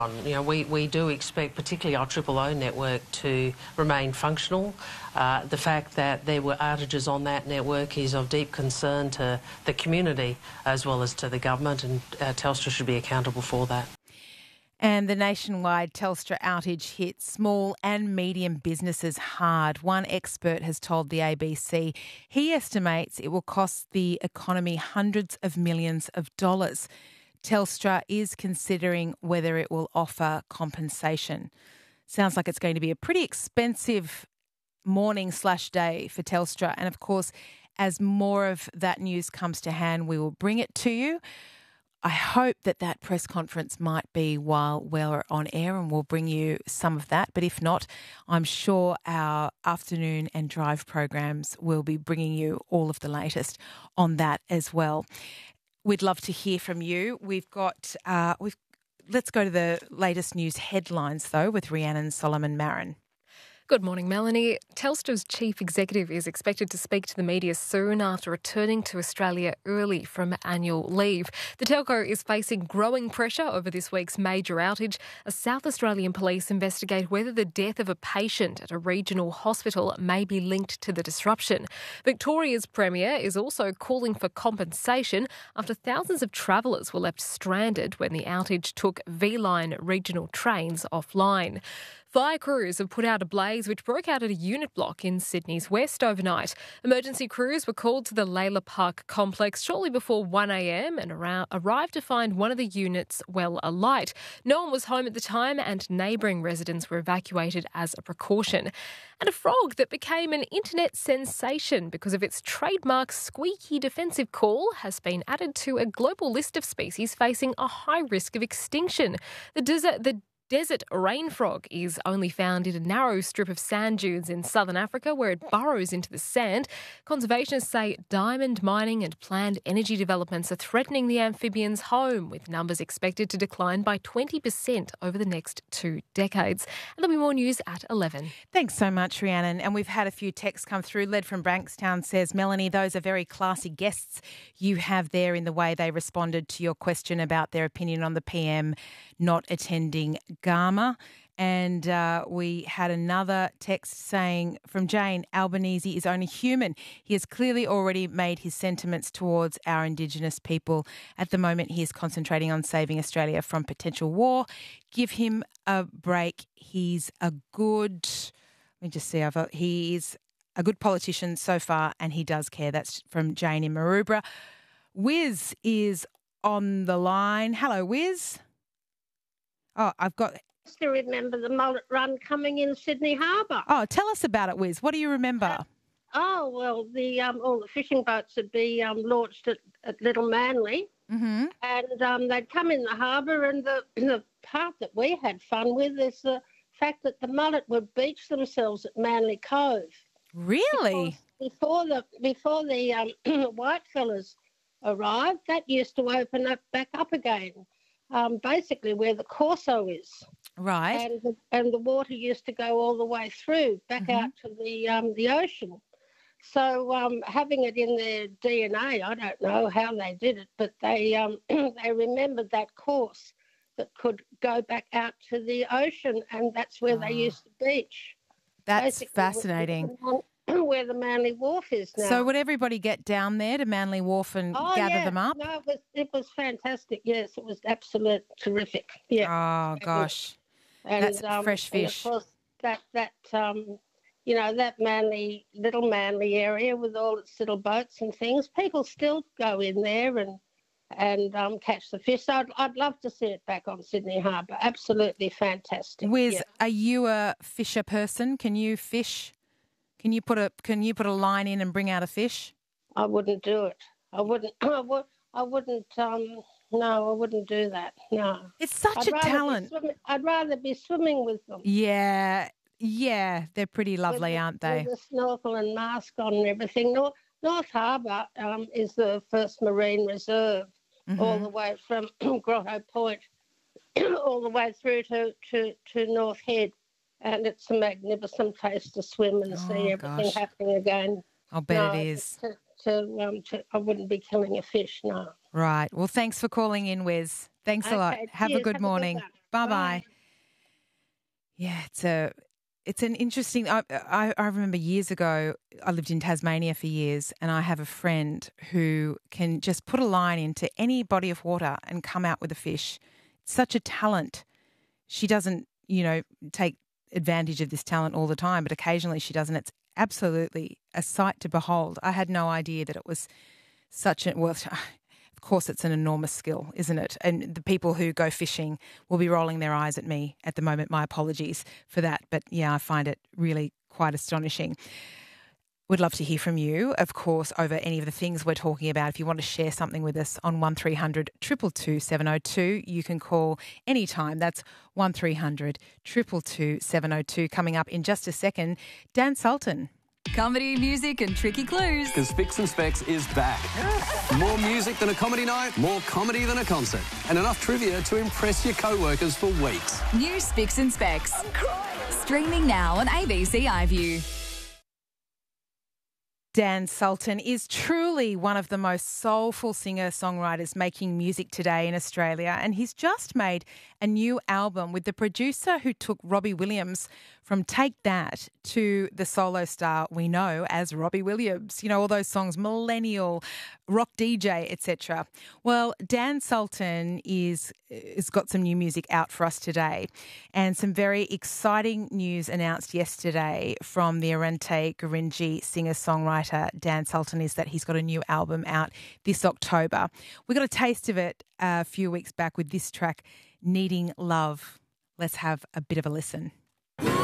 We do expect, particularly our Triple O network, to remain functional. The fact that there were outages on that network is of deep concern to the community as well as to the government, and Telstra should be accountable for that. And the nationwide Telstra outage hit small and medium businesses hard. One expert has told the ABC he estimates it will cost the economy hundreds of millions of dollars. Telstra is considering whether it will offer compensation. Sounds like it's going to be a pretty expensive morning/day for Telstra. And of course, as more of that news comes to hand, we will bring it to you. I hope that press conference might be while we're on air, and we'll bring you some of that. But if not, I'm sure our afternoon and drive programs will be bringing you all of the latest on that as well. We'd love to hear from you. Let's go to the latest news headlines, though, with Rhiannon Solomon-Marin. Good morning, Melanie. Telstra's chief executive is expected to speak to the media soon after returning to Australia early from annual leave. The telco is facing growing pressure over this week's major outage as South Australian police investigate whether the death of a patient at a regional hospital may be linked to the disruption. Victoria's Premier is also calling for compensation after thousands of travellers were left stranded when the outage took V-Line regional trains offline. Fire crews have put out a blaze which broke out at a unit block in Sydney's west overnight. Emergency crews were called to the Layla Park complex shortly before 1 a.m. and arrived to find one of the units well alight. No one was home at the time and neighbouring residents were evacuated as a precaution. And a frog that became an internet sensation because of its trademark squeaky defensive call has been added to a global list of species facing a high risk of extinction. The desert rain frog is only found in a narrow strip of sand dunes in southern Africa where it burrows into the sand. Conservationists say diamond mining and planned energy developments are threatening the amphibian's home, with numbers expected to decline by 20% over the next 2 decades. And there'll be more news at 11. Thanks so much, Rhiannon. And we've had a few texts come through. Led from Bankstown says, Melanie, those are very classy guests you have there in the way they responded to your question about their opinion on the PM not attending Gama. And we had another text saying from Jane, Albanese is only human. He has clearly already made his sentiments towards our Indigenous people. At the moment, he is concentrating on saving Australia from potential war. Give him a break. He's a good, he's a good politician so far, and he does care. That's from Jane in Maroubra. Wiz is on the line. Hello, Wiz. Oh, I've got... I still remember the mullet run coming in Sydney Harbour. Oh, tell us about it, Wiz. What do you remember? All the fishing boats would be launched at Little Manly, and they'd come in the harbour, and the part that we had fun with is the fact that the mullet would beach themselves at Manly Cove. Really? Because before the white fellas arrived, that used to open back up again. Basically where the Corso is. Right. And the water used to go all the way through, back out to the ocean. So having it in their DNA, I don't know how they did it, but they remembered that course that could go back out to the ocean, and that's where they used to beach. That's basically fascinating. Where the Manly Wharf is now. So would everybody get down there to Manly Wharf and gather them up? No, it was fantastic. Yes, it was absolute terrific. Yeah. Oh gosh, that's fresh fish. And of course, that little Manly area with all its little boats and things, people still go in there and catch the fish. So I'd love to see it back on Sydney Harbour. Absolutely fantastic. Wiz, are you a fisher person? Can you fish? Can you put a line in and bring out a fish? I wouldn't do it. I wouldn't. No, I wouldn't do that. No. It's such a talent. I'd rather be swimming with them. Yeah, they're pretty lovely, aren't they? With a snorkel and mask on and everything. North Harbour is the first marine reserve, all the way from Grotto Point, all the way through to North Head. And it's a magnificent place to swim and see everything happening again. I'll bet it is. I wouldn't be killing a fish, no. Right. Well, thanks for calling in, Wiz. Thanks a lot. Have a good morning. Bye-bye. Yeah, it's an interesting. I remember years ago, I lived in Tasmania for years, and I have a friend who can just put a line into any body of water and come out with a fish. It's such a talent. She doesn't, take advantage of this talent all the time, but occasionally she does, and it's absolutely a sight to behold. I had no idea that it was such a Of course, it's an enormous skill, isn't it? And the people who go fishing will be rolling their eyes at me at the moment. My apologies for that. But yeah, I find it really quite astonishing. Would love to hear from you, of course, over any of the things we're talking about. If you want to share something with us on 1300 222 702, you can call anytime. That's 1300 222 702. Coming up in just a second, Dan Sultan. Comedy, music and tricky clues. Because Spicks and Specs is back. More music than a comedy night, more comedy than a concert, and enough trivia to impress your co-workers for weeks. New Spicks and Specs. I'm crying. Streaming now on ABC iView. Dan Sultan is truly one of the most soulful singer-songwriters making music today in Australia, and he's just made a new album with the producer who took Robbie Williams from Take That to the solo star we know as Robbie Williams. All those songs, Millennial, Rock DJ, etc. Well, Dan Sultan has got some new music out for us today, and some very exciting news announced yesterday from the Arrente Gurindji singer-songwriter Dan Sultan is that he's got a new album out this October. We got a taste of it a few weeks back with this track, Needing Love. Let's have a bit of a listen.